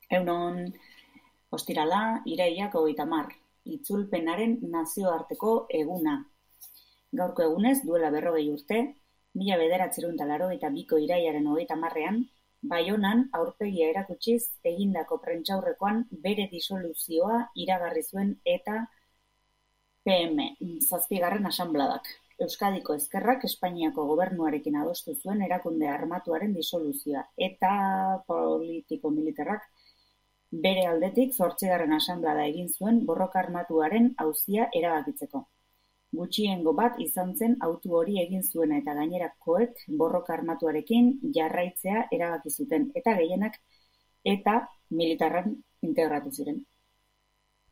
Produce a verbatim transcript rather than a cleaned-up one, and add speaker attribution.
Speaker 1: Egunon, ostirala, irailak hogeita hamar, itzulpenaren nazioarteko eguna. Gaurko egunez, duela berrogei urte, mila bederatziehun eta laurogeita biko irailaren hogeita hamarrean, Baionan aurpegia erakutsiz egindako prentsaurrekoan bere disoluzioa iragarri zuen eta P M, zazpigarren asanbladak. Euskadiko Ezkerrak Espainiako gobernuarekin adostu zuen erakunde armatuaren disoluzioa eta politiko-militarrak bere aldetik zortzigarren asanblada egin zuen borroka armatuaren auzia erabakitzeko. Gutxiengo bat izan zen autu hori egin zuena eta gainerakoek borroka armatuarekin jarraitzea erabaki zuten eta gehienak eta militarran integratu ziren.